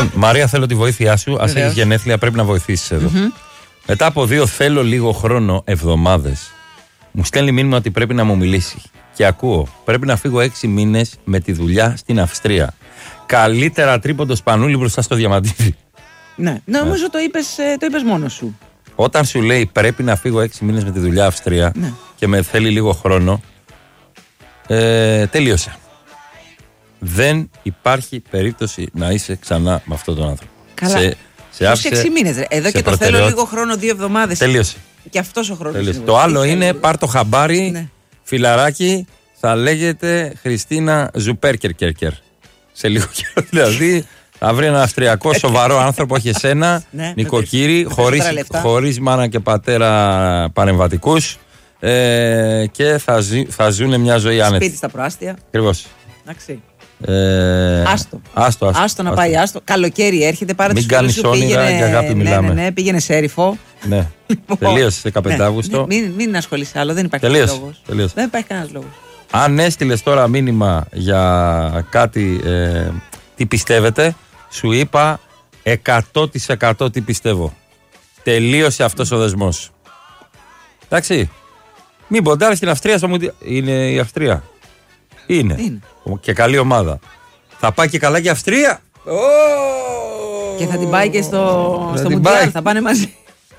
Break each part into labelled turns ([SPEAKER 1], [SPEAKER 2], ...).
[SPEAKER 1] Λοιπόν, Μαρία, θέλω τη βοήθειά σου. Ας έχεις γενέθλια, πρέπει να βοηθήσεις εδώ. Μετά από 2 θέλω λίγο χρόνο, εβδομάδες, μου στέλνει μήνυμα ότι πρέπει να μου μιλήσει. Και ακούω, πρέπει να φύγω 6 μήνες με τη δουλειά στην Αυστρία. Καλύτερα τρίποντο σπανούλι μπροστά στο διαμαντήρι.
[SPEAKER 2] Ναι, νομίζω το είπες μόνος σου.
[SPEAKER 1] Όταν σου λέει πρέπει να φύγω 6 μήνες με τη δουλειά Αυστρία, ναι, και με θέλει λίγο χρόνο, τελείωσε. Δεν υπάρχει περίπτωση να είσαι ξανά με αυτόν τον άνθρωπο.
[SPEAKER 2] Καλά. Σε 6 μήνες. Εδώ και το θέλω λίγο χρόνο, 2 εβδομάδες.
[SPEAKER 1] Τελείωσε.
[SPEAKER 2] Και αυτός ο χρόνος.
[SPEAKER 1] Το άλλο είναι πάρ' το χαμπάρι, ναι, φιλαράκι, θα λέγεται Χριστίνα Ζουπέρκερκερκερ. Σε λίγο καιρό δηλαδή θα βρει ένα αυστριακό σοβαρό άνθρωπο, όχι εσένα, ναι, νοικοκύρη, χωρίς μάνα και πατέρα παρεμβατικούς, και θα ζουν μια ζωή άνετη.
[SPEAKER 2] Σπίτι στα προάστια.
[SPEAKER 1] Ακριβώς.
[SPEAKER 2] Εντάξει.
[SPEAKER 1] Άστο
[SPEAKER 2] να πάει, άστο. Καλοκαίρι έρχεται, πάρε
[SPEAKER 1] μην κάνεις όνειρα, για αγάπη μιλάμε.
[SPEAKER 2] Ναι, πήγαινε σε έρηφο.
[SPEAKER 1] Ναι. Τελείωσε 15 Αύγουστο.
[SPEAKER 2] Μην ασχολείσαι άλλο, δεν υπάρχει κανένας λόγος. Δεν υπάρχει κανένας λόγος.
[SPEAKER 1] Αν έστειλες τώρα μήνυμα για κάτι, τι πιστεύετε, σου είπα 100% τι πιστεύω. Τελείωσε αυτός ο δεσμός. Εντάξει. Μην ποντάρεις στην Αυστρία στο Μουντιάλ. Είναι η Αυστρία. Είναι. Και καλή ομάδα. Θα πάει και καλά και η Αυστρία.
[SPEAKER 2] Και θα την πάει και στο Μουντιάλ. Θα πάνε μαζί.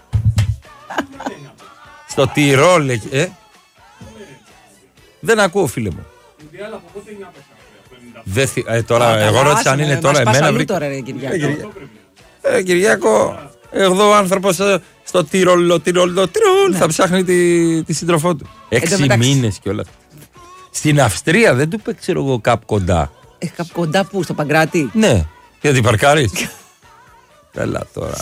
[SPEAKER 1] Στο Τιρόλ. Δεν ακούω, φίλε μου. Τώρα εγώ ρώτησα αν είναι τώρα εμένα. Κυριάκο, εδώ ο άνθρωπος στο Τιρόλ θα ψάχνει τη σύντροφό του. 6 μήνες κιόλας. Στην Αυστρία δεν του είπε, ξέρω εγώ, κάπου κοντά.
[SPEAKER 2] Κάπου κοντά πού, στο Παγκράτη?
[SPEAKER 1] Ναι, γιατί παρκάρεις. Έλα τώρα.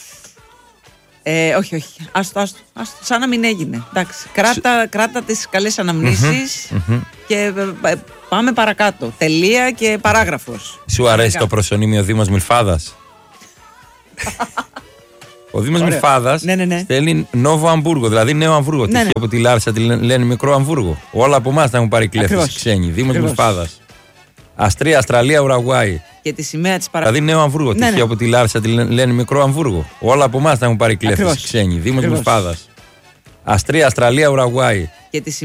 [SPEAKER 2] Όχι. Άστο. Σαν να μην έγινε. Εντάξει. Κράτα τις καλές αναμνήσεις και πάμε παρακάτω. Τελεία και παράγραφος.
[SPEAKER 1] Σου αρέσει το προσωνύμιο Δήμος Μιλφάδας? Ο Δήμος Μιλφάδας στέλνει Νόβο Αμβούργο, δηλαδή Νέο Αμβούργο. Τυχαία από τη Λάρισα τη λένε Μικρό Αμβούργο. Όλα από εμάς τα έχουν πάρει κλέφτες ξένοι. Δήμος Μιλφάδας. Αυστρία, Αυστραλία, Ουρουγουάη.
[SPEAKER 2] Και τη σημαία της παραγωγής.
[SPEAKER 1] Δηλαδή Νέο Αμβούργο. Τυχαία από τη Λάρισα τη λένε Μικρό Αμβούργο. Όλα από εμάς τα έχουν πάρει κλέφτες ξένοι. Δήμος Μιλφάδας. Αυστρία, Αυστραλία, Ουρουγουάη.